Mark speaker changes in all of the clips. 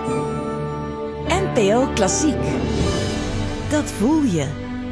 Speaker 1: NPO Klassiek. Dat voel je.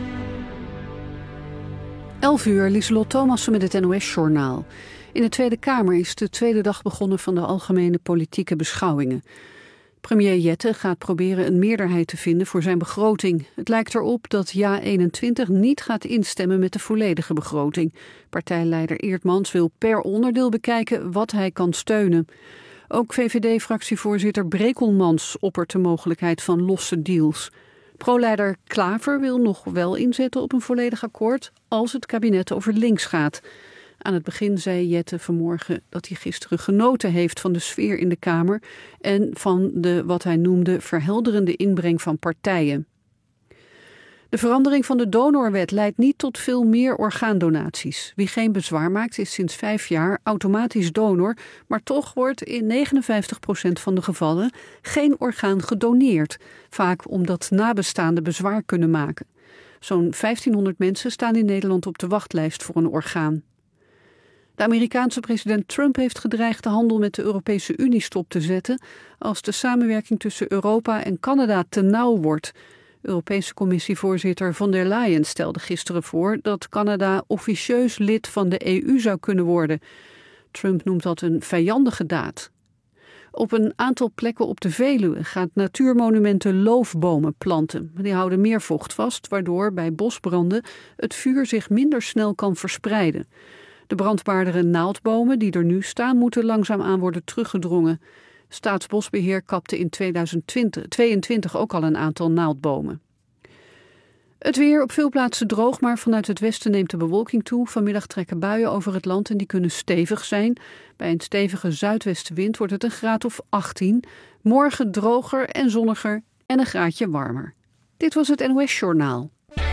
Speaker 2: 11:00, Lieselot Thomassen met het NOS-journaal. In de Tweede Kamer is de tweede dag begonnen van de algemene politieke beschouwingen. Premier Jette gaat proberen een meerderheid te vinden voor zijn begroting. Het lijkt erop dat JA21 niet gaat instemmen met de volledige begroting. Partijleider Eertmans wil per onderdeel bekijken wat hij kan steunen. Ook VVD-fractievoorzitter Brekelmans oppert de mogelijkheid van losse deals. Pro-leider Klaver wil nog wel inzetten op een volledig akkoord als het kabinet over links gaat. Aan het begin zei Jette vanmorgen dat hij gisteren genoten heeft van de sfeer in de Kamer en van de, wat hij noemde, verhelderende inbreng van partijen. De verandering van de donorwet leidt niet tot veel meer orgaandonaties. Wie geen bezwaar maakt is sinds 5 jaar automatisch donor, maar toch wordt in 59% van de gevallen geen orgaan gedoneerd. Vaak omdat nabestaanden bezwaar kunnen maken. Zo'n 1500 mensen staan in Nederland op de wachtlijst voor een orgaan. De Amerikaanse president Trump heeft gedreigd de handel met de Europese Unie stop te zetten als de samenwerking tussen Europa en Canada te nauw wordt. Europese commissievoorzitter von der Leyen stelde gisteren voor dat Canada officieus lid van de EU zou kunnen worden. Trump noemt dat een vijandige daad. Op een aantal plekken op de Veluwe gaat Natuurmonumenten loofbomen planten. Die houden meer vocht vast, waardoor bij bosbranden het vuur zich minder snel kan verspreiden. De brandbaardere naaldbomen die er nu staan moeten langzaamaan worden teruggedrongen. Staatsbosbeheer kapte in 2022 ook al een aantal naaldbomen. Het weer op veel plaatsen droog, maar vanuit het westen neemt de bewolking toe. Vanmiddag trekken buien over het land en die kunnen stevig zijn. Bij een stevige zuidwestenwind wordt het een graad of 18. Morgen droger en zonniger en een graadje warmer. Dit was het NOS Journaal.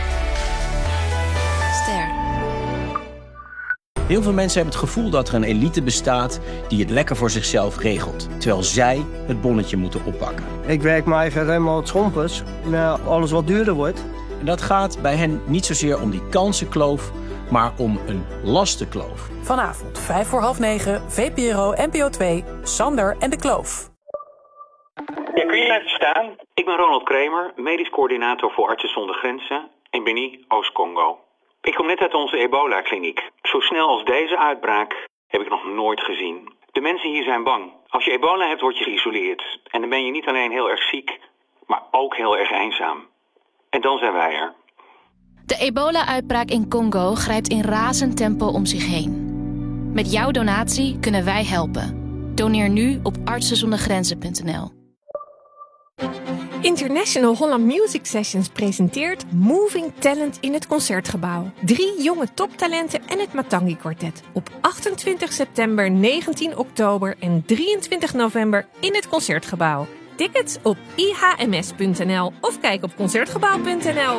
Speaker 3: Heel veel mensen hebben het gevoel dat er een elite bestaat die het lekker voor zichzelf regelt, terwijl zij het bonnetje moeten oppakken.
Speaker 4: Ik werk me eigenlijk helemaal het schompers naar alles wat duurder wordt.
Speaker 3: En dat gaat bij hen niet zozeer om die kansenkloof, maar om een lastenkloof.
Speaker 5: Vanavond 9:05, VPRO NPO 2, Sander en de Kloof.
Speaker 6: Ja, kun je even staan? Ik ben Ronald Kremer, medisch coördinator voor Artsen zonder Grenzen in Beni, Oost-Congo. Ik kom net uit onze ebola-kliniek. Zo snel als deze uitbraak heb ik nog nooit gezien. De mensen hier zijn bang. Als je ebola hebt, word je geïsoleerd. En dan ben je niet alleen heel erg ziek, maar ook heel erg eenzaam. En dan zijn wij er.
Speaker 7: De ebola-uitbraak in Congo grijpt in razend tempo om zich heen. Met jouw donatie kunnen wij helpen. Doneer nu op artsenzondergrenzen.nl.
Speaker 8: International Holland Music Sessions presenteert Moving Talent in het Concertgebouw. 3 jonge toptalenten en het Matangi Quartet. Op 28 september, 19 oktober en 23 november in het Concertgebouw. Tickets op ihms.nl of kijk op concertgebouw.nl.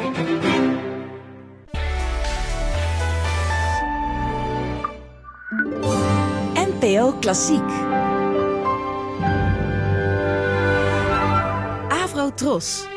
Speaker 1: NPO Klassiek. Tros.